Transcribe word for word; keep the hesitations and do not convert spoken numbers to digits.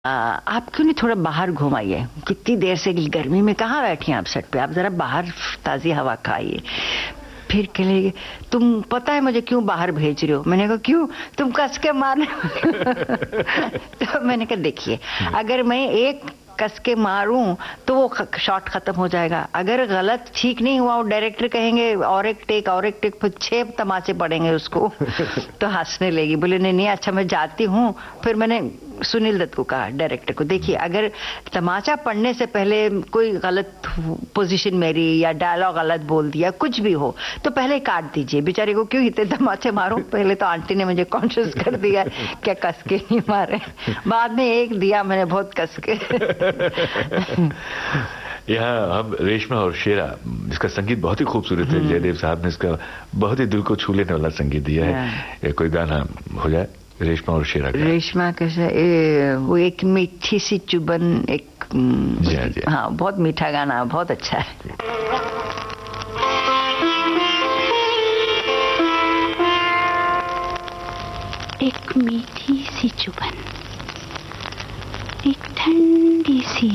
आ, आप क्यों नहीं थोड़ा बाहर घुमाइए? कितनी देर से गर्मी में कहाँ बैठी हैं आप सेट पे? आप जरा बाहर ताजी हवा खाइए। फिर कहेंगे तुम पता है मुझे क्यों बाहर भेज रहे हो? मैंने कहा क्यों? तुम कस के मारने तो मैंने कहा देखिए, अगर मैं एक कस के मारूं तो वो शॉट खत्म हो जाएगा। अगर गलत ठीक नहीं हुआ, वो डायरेक्टर कहेंगे और एक टेक और एक टेक, फिर छह तमाचे पड़ेंगे उसको तो हंसने लगी। बोले नहीं नहीं अच्छा मैं जाती हूँ। फिर मैंने सुनील दत्त को कहा, डायरेक्टर को, देखिए अगर तमाचा पड़ने से पहले कोई गलत पोजीशन मेरी या डायलॉग गलत बोल दिया, कुछ भी हो, तो पहले काट दीजिए। बेचारे को क्यों इतने तमाचे मारूं? पहले तो आंटी ने मुझे कॉन्शियस कर दिया क्या कस के नहीं मारे। बाद में एक दिया मैंने बहुत कस के। यहाँ हम रेशमा और शेरा, इसका संगीत बहुत ही खूबसूरत है। जयदेव साहब ने इसका बहुत ही दिल को छू लेने वाला संगीत दिया है। कोई गाना हो जाए रेशमा और शेरा का। रेशमा कैसा, वो एक मीठी सी चुबन, एक जी हाँ, जी हाँ, बहुत मीठा गाना, बहुत अच्छा है। एक मीठी सी चुबन, एक ठंडी सी